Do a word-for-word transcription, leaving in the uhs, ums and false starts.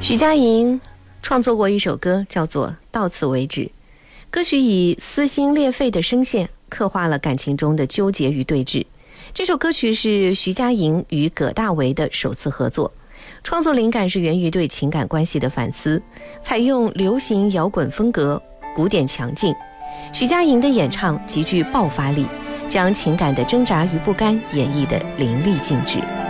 徐佳莹创作过一首歌，叫做《到此为止》。歌曲以撕心裂肺的声线刻画了感情中的纠结与对峙。这首歌曲是徐佳莹与葛大为的首次合作，创作灵感是源于对情感关系的反思，采用流行摇滚风格，鼓点强劲。徐佳莹的演唱极具爆发力，将情感的挣扎与不甘演绎得淋漓尽致。